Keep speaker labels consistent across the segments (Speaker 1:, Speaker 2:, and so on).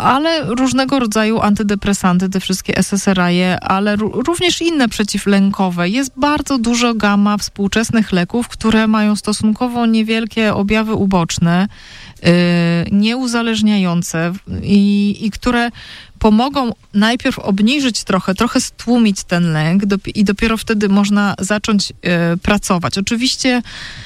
Speaker 1: ale różnego rodzaju antydepresanty, te wszystkie SSRI-e, ale również inne przeciwlękowe. Jest bardzo dużo gama współczesnych leków, które mają stosunkowo niewielkie objawy uboczne, nieuzależniające i które pomogą najpierw obniżyć trochę stłumić ten lęk i dopiero wtedy można zacząć pracować. Oczywiście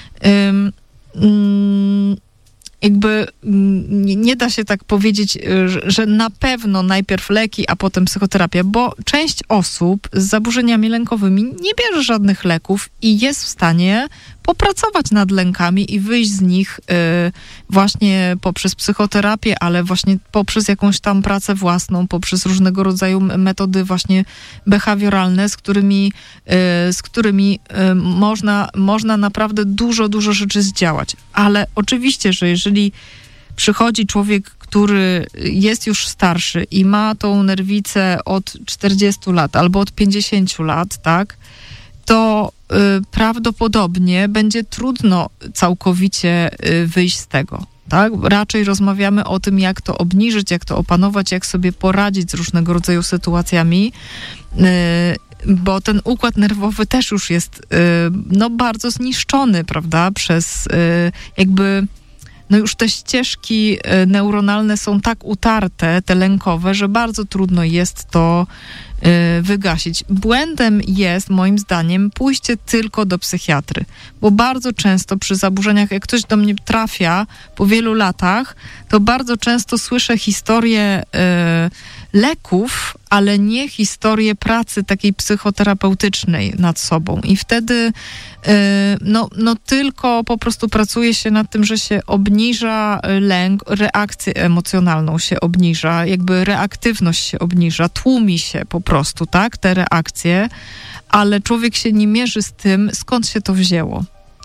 Speaker 1: jakby nie da się tak powiedzieć, że na pewno najpierw leki, a potem psychoterapia, bo część osób z zaburzeniami lękowymi nie bierze żadnych leków i jest w stanie popracować nad lękami i wyjść z nich właśnie poprzez psychoterapię, ale właśnie poprzez jakąś tam pracę własną, poprzez różnego rodzaju metody właśnie behawioralne, z którymi można naprawdę dużo rzeczy zdziałać. Ale oczywiście, że jeżeli przychodzi człowiek, który jest już starszy i ma tą nerwicę od 40 lat albo od 50 lat, tak, to prawdopodobnie będzie trudno całkowicie wyjść z tego. Tak? Raczej rozmawiamy o tym, jak to obniżyć, jak to opanować, jak sobie poradzić z różnego rodzaju sytuacjami, bo ten układ nerwowy też już jest bardzo zniszczony, prawda, przez jakby już te ścieżki neuronalne są tak utarte, te lękowe, że bardzo trudno jest to wygasić. Błędem jest, moim zdaniem, pójście tylko do psychiatry, bo bardzo często przy zaburzeniach, jak ktoś do mnie trafia po wielu latach, to bardzo często słyszę historię leków, ale nie historię pracy takiej psychoterapeutycznej nad sobą. I wtedy tylko po prostu pracuje się nad tym, że się obniża lęk, reakcję emocjonalną się obniża, jakby reaktywność się obniża, tłumi się po prostu, tak, te reakcje, ale człowiek się nie mierzy z tym, skąd się to wzięło.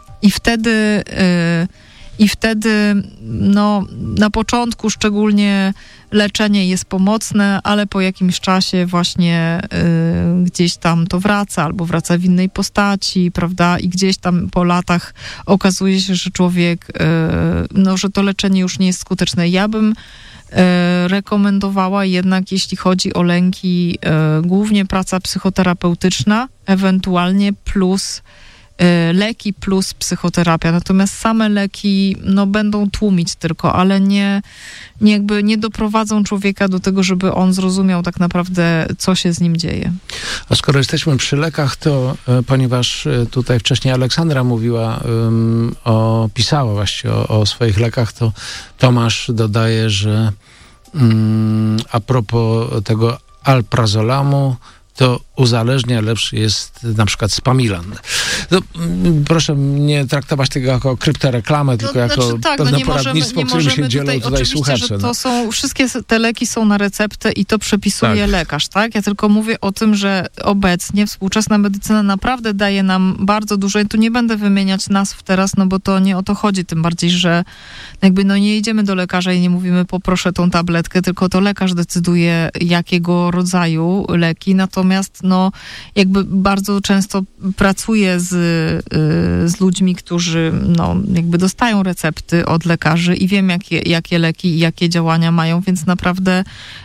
Speaker 1: I wtedy na początku szczególnie leczenie jest pomocne, ale po jakimś czasie właśnie gdzieś tam to wraca albo wraca w innej postaci, prawda? I gdzieś tam po latach okazuje się, że człowiek, że to leczenie już nie jest skuteczne. Ja bym rekomendowała jednak, jeśli chodzi o lęki, głównie praca psychoterapeutyczna, ewentualnie plus leki plus psychoterapia. Natomiast same leki będą tłumić tylko, ale nie doprowadzą człowieka do tego, żeby on zrozumiał tak naprawdę, co się z nim dzieje.
Speaker 2: A skoro jesteśmy przy lekach, to ponieważ tutaj wcześniej Aleksandra mówiła, pisała właściwie o swoich lekach, to Tomasz dodaje, że a propos tego alprazolamu, to uzależnia, lepszy jest na przykład Spamilan. Proszę nie traktować tego jako kryptoreklamę, tylko jako pewne poradnictwo, którym się dzielą tutaj słuchacze.
Speaker 1: Że to są, wszystkie te leki są na receptę i to przepisuje lekarz, tak? Ja tylko mówię o tym, że obecnie współczesna medycyna naprawdę daje nam bardzo dużo i tu nie będę wymieniać nazw teraz, bo to nie o to chodzi, tym bardziej, że nie idziemy do lekarza i nie mówimy poproszę tą tabletkę, tylko to lekarz decyduje, jakiego rodzaju leki, natomiast bardzo często pracuję z ludźmi, którzy dostają recepty od lekarzy i wiem, jakie leki i jakie działania mają, więc naprawdę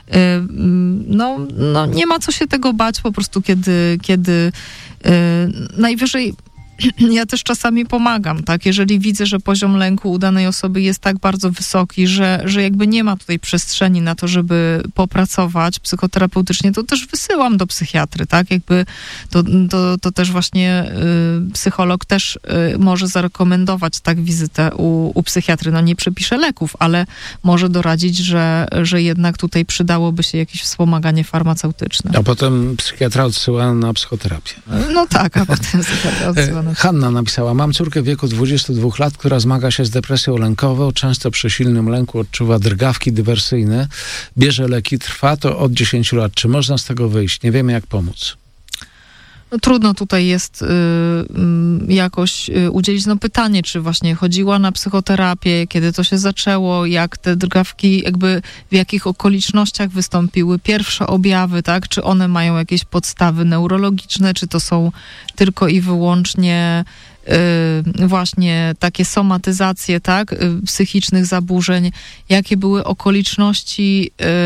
Speaker 1: nie ma co się tego bać, po prostu kiedy najwyżej ja też czasami pomagam, tak? Jeżeli widzę, że poziom lęku u danej osoby jest tak bardzo wysoki, że jakby nie ma tutaj przestrzeni na to, żeby popracować psychoterapeutycznie, to też wysyłam do psychiatry, tak? Jakby to też właśnie psycholog też może zarekomendować tak wizytę u psychiatry. Nie przepisze leków, ale może doradzić, że jednak tutaj przydałoby się jakieś wspomaganie farmaceutyczne.
Speaker 2: A potem psychiatra odsyła na psychoterapię.
Speaker 1: Tak, a potem psychiatra odsyła.
Speaker 2: Hanna napisała, mam córkę w wieku 22 lat, która zmaga się z depresją lękową, często przy silnym lęku odczuwa drgawki dywersyjne, bierze leki, trwa to od 10 lat. Czy można z tego wyjść? Nie wiemy, jak pomóc.
Speaker 1: Trudno tutaj jest jakoś udzielić pytanie, czy właśnie chodziła na psychoterapię, kiedy to się zaczęło, jak te drgawki, jakby w jakich okolicznościach wystąpiły pierwsze objawy, tak? Czy one mają jakieś podstawy neurologiczne, czy to są tylko i wyłącznie właśnie takie somatyzacje, tak? Psychicznych zaburzeń, jakie były okoliczności